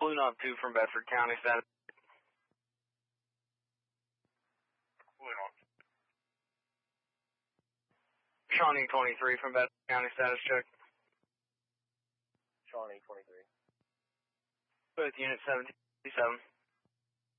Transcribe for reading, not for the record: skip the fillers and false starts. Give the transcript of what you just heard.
Blue Knob 2 from Bedford County, status. Blue Knob. Shawnee 23 from Bedford County, status check. Shawnee 23. Both units 77.